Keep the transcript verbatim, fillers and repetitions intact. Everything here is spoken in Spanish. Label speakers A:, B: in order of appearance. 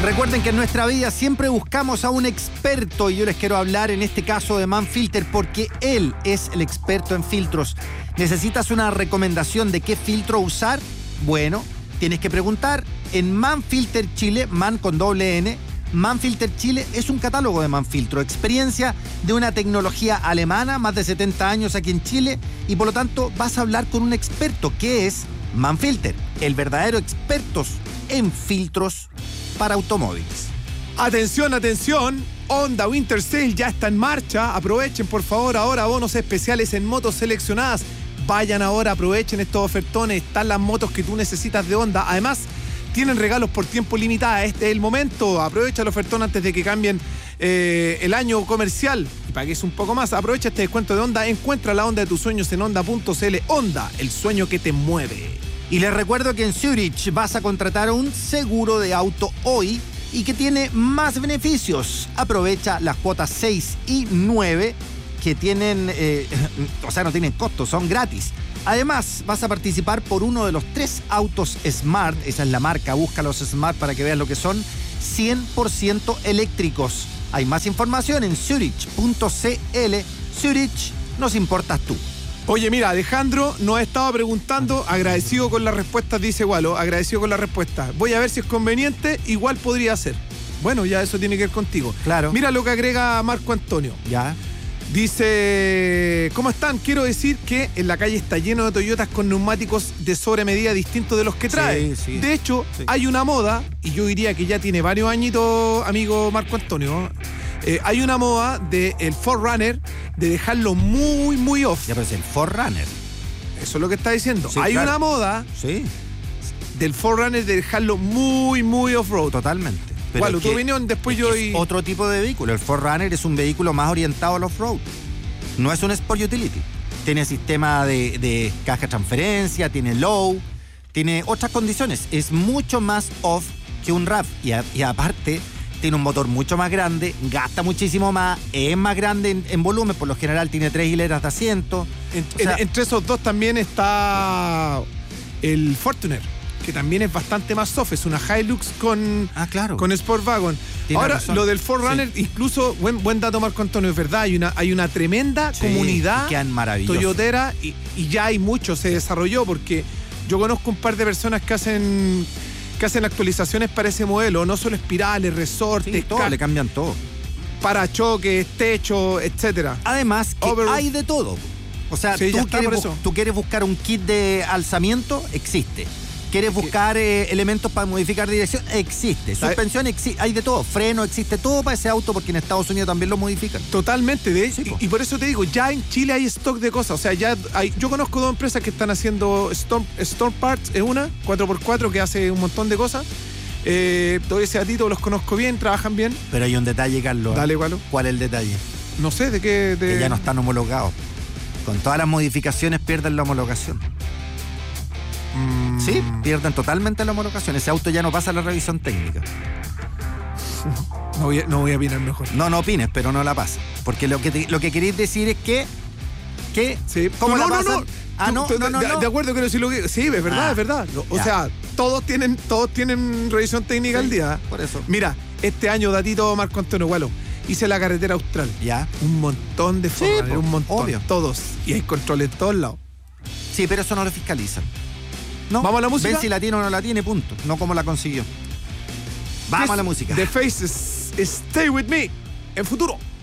A: Recuerden que en nuestra vida siempre buscamos a un experto y yo les quiero hablar en este caso de Manfilter porque él es el experto en filtros. ¿Necesitas una recomendación de qué filtro usar? Bueno, tienes que preguntar en Manfilter Chile, man con doble N. Manfilter Chile es un catálogo de Manfiltro, experiencia de una tecnología alemana, más de setenta años aquí en Chile y por lo tanto vas a hablar con un experto que es Manfilter, el verdadero experto en filtros para automóviles.
B: Atención, atención, Honda Winter Sale ya está en marcha. Aprovechen por favor ahora bonos especiales en motos seleccionadas. Vayan ahora, aprovechen estos ofertones. Están las motos que tú necesitas de Honda. Además, tienen regalos por tiempo limitado. Este es el momento. Aprovecha el ofertón antes de que cambien eh, el año comercial y pagues un poco más. Aprovecha este descuento de Honda. Encuentra la Honda de tus sueños en honda punto c l. Honda, el sueño que te mueve.
A: Y les recuerdo que en Zurich vas a contratar un seguro de auto hoy y que tiene más beneficios. Aprovecha las cuotas seis y nueve que tienen, eh, o sea, no tienen costo, son gratis. Además, vas a participar por uno de los tres autos Smart, esa es la marca, busca los Smart para que veas lo que son, cien por ciento eléctricos. Hay más información en zurich punto c l. Zurich, nos importas tú.
B: Oye, mira, Alejandro nos estaba preguntando, agradecido con las respuestas, dice Walo, agradecido con las respuestas. Voy a ver si es conveniente, igual podría ser. Bueno, ya eso tiene que ver contigo.
A: Claro.
B: Mira lo que agrega Marco Antonio.
A: Ya.
B: Dice, ¿cómo están? Quiero decir que en la calle está lleno de Toyotas con neumáticos de sobremedida distintos de los que trae.
A: Sí, sí.
B: De hecho,
A: Sí.
B: hay una moda, y yo diría que ya tiene varios añitos, amigo Marco Antonio, eh, hay una moda del cuatro runner de dejarlo muy, muy off.
A: Ya, pero es el cuatro runner.
B: Eso es lo que está diciendo.
A: Sí,
B: hay
A: claro.
B: una moda
A: Sí,
B: del cuatro runner de dejarlo muy, muy off-road.
A: totalmente.
B: Bueno,
A: es
B: tu
A: que
B: opinión, después
A: es
B: yo...
A: que
B: y...
A: es otro tipo de vehículo. El cuatro runner es un vehículo más orientado al off-road. No es un Sport Utility. Tiene sistema de, de caja de transferencia, tiene low, tiene otras condiciones. Es mucho más off que un R A V. Y, a, y aparte, tiene un motor mucho más grande, gasta muchísimo más, es más grande en, en volumen. Por lo general tiene tres hileras de asiento.
B: En-
A: O sea,
B: en- entre esos dos también está el Fortuner, que también es bastante más soft. Es una Hilux con,
A: Ah, claro.
B: con Sportwagon.
A: Tiene
B: Ahora,
A: razón.
B: lo del cuatro runner, incluso, buen, buen dato Marco Antonio, es verdad, hay una, hay una tremenda
A: Sí,
B: comunidad
A: y quedan maravillosos.
B: toyotera y, y ya hay mucho, se desarrolló, porque yo conozco un par de personas que hacen que hacen actualizaciones para ese modelo, no solo espirales, resortes,
A: Sí, todo,
B: ca-
A: le cambian todo.
B: parachoques, techo, etcétera.
A: Además, que
B: Overroof.
A: hay de todo. O sea,
B: Sí, ya
A: tú,
B: está,
A: quieres
B: por
A: bus-
B: eso.
A: tú quieres buscar un kit de alzamiento, existe. ¿Quieres buscar eh, elementos para modificar dirección? Existe.
B: ¿Sabe?
A: Suspensión, existe. Hay de todo. Freno, existe todo para ese auto porque en Estados Unidos también lo modifican.
B: Totalmente, de,
A: Sí, po.
B: y, y por eso te digo, ya en Chile hay stock de cosas. O sea, ya hay, yo conozco dos empresas que están haciendo Storm, Storm Parts, es una, cuatro por cuatro, que hace un montón de cosas. Eh, todo ese datito los conozco bien, trabajan bien.
A: Pero hay un detalle, Carlos.
B: Dale, Gualo.
A: ¿Cuál es el detalle?
B: No sé de qué. De...
A: Que ya no están homologados. Con todas las modificaciones pierden la homologación.
B: Mm,
A: Sí, pierden totalmente la homologación. Ese auto ya no pasa la revisión técnica.
B: No voy, a, no voy a opinar mejor.
A: No, no opines, pero no la pasa. Porque lo que, te- lo que queréis decir es que... que
B: Sí.
A: ¿Cómo
B: no,
A: la
B: no,
A: pasan?
B: no.
A: Ah,
B: Tú-
A: no,
B: tú-
A: no, no,
B: de,
A: no.
B: de acuerdo con eso, lo que. Sí, es verdad,
A: Ah,
B: es verdad. O
A: ya.
B: sea, todos tienen, todos tienen revisión técnica
A: Sí,
B: al día.
A: por eso.
B: Mira, este año, datito Marco Antonio Gualo, hice la carretera austral.
A: Ya.
B: Un montón de
A: Sí,
B: formas,
A: po,
B: un montón.
A: obvio.
B: Todos. Y hay control en todos lados.
A: Sí, pero eso no lo fiscalizan. No.
B: ¿Vamos a la música?
A: Ven si la tiene o no la tiene, punto. No como la consiguió. Vamos a la música.
B: The Faces, Stay With Me, en futuro.